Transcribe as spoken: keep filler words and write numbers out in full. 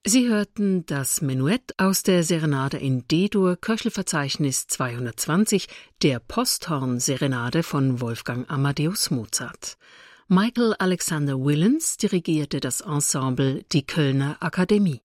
Sie hörten das Menuett aus der Serenade in D-Dur, Köchelverzeichnis zweihundertzwanzig, der Posthorn-Serenade von Wolfgang Amadeus Mozart. Michael Alexander Willens dirigierte das Ensemble Die Kölner Akademie.